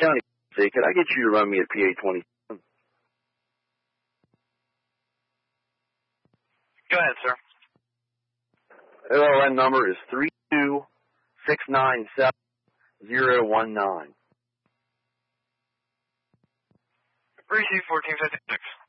County. Say, could I get you to run me a PA-20? Go ahead, sir. LLN number is 32697-019. Receive 1456.